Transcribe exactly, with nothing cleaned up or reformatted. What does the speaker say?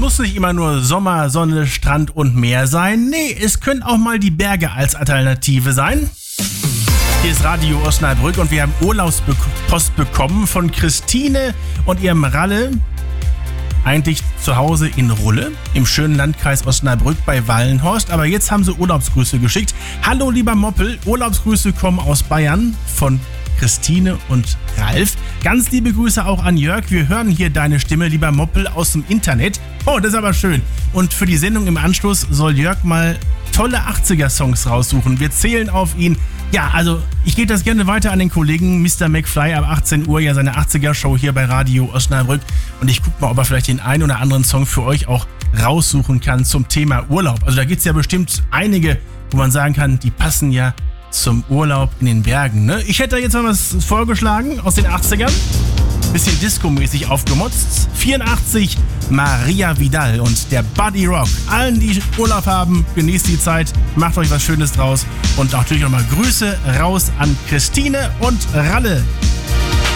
muss nicht immer nur Sommer, Sonne, Strand und Meer sein. Nee, es können auch mal die Berge als Alternative sein. Hier ist Radio Osnabrück und wir haben Urlaubspost bekommen von Christine und ihrem Ralle. Eigentlich zu Hause in Rulle, im schönen Landkreis Osnabrück bei Wallenhorst. Aber jetzt haben sie Urlaubsgrüße geschickt. Hallo lieber Moppel, Urlaubsgrüße kommen aus Bayern von Christine und Ralf. Ganz liebe Grüße auch an Jörg. Wir hören hier deine Stimme, lieber Moppel, aus dem Internet. Oh, das ist aber schön. Und für die Sendung im Anschluss soll Jörg mal tolle achtziger-Songs raussuchen. Wir zählen auf ihn. Ja, also ich gebe das gerne weiter an den Kollegen Mister McFly ab achtzehn Uhr, ja seine achtziger-Show hier bei Radio Osnabrück. Und ich gucke mal, ob er vielleicht den einen oder anderen Song für euch auch raussuchen kann zum Thema Urlaub. Also da gibt es ja bestimmt einige, wo man sagen kann, die passen ja zum Urlaub in den Bergen. Ne? Ich hätte da jetzt mal was vorgeschlagen aus den achtzigern. Bisschen Disco-mäßig aufgemotzt. vierundachtzig Maria Vidal und der Buddy Rock. Allen, die Urlaub haben, genießt die Zeit, macht euch was Schönes draus. Und natürlich nochmal Grüße raus an Christine und Ralle.